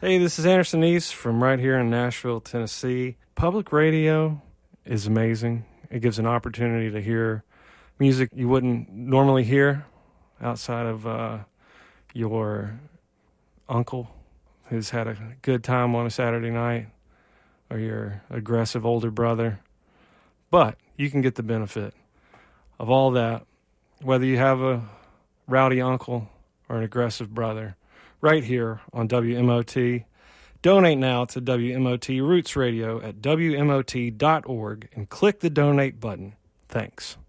Hey, this is Anderson East from right here in Nashville, Tennessee. Public radio is amazing. It gives an opportunity to hear music you wouldn't normally hear outside of your uncle who's had a good time on a Saturday night, or your aggressive older brother. But you can get the benefit of all that, whether you have a rowdy uncle or an aggressive brother, right here on WMOT. Donate now to WMOT Roots Radio at WMOT.org and click the donate button. Thanks.